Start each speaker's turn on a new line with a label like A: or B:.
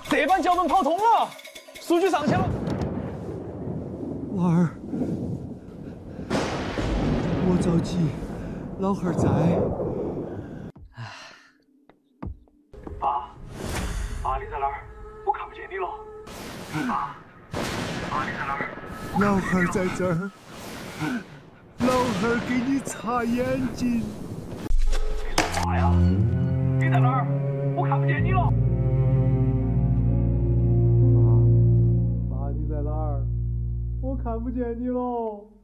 A: 这班脚本跑通了，数据上去了。
B: 娃儿，莫着急，老汉儿在。
A: 爸，你在哪儿？我看不见你了。爸，你在哪儿？
B: 老汉儿在这儿，老汉儿给你擦眼睛。
A: 你说话呀！你在哪儿？我看不见你了。
B: 爸，你在哪儿？我看不见你喽。